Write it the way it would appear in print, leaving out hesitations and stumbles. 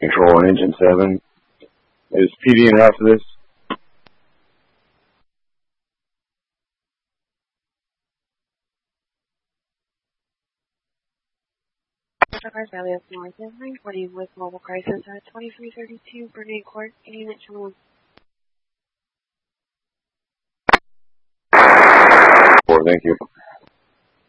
Control on engine 7. Is PD in route for this? Enterprise Valley of North is 940 with mobile crisis at 2332 Bernay Court, unit channel 4, thank you.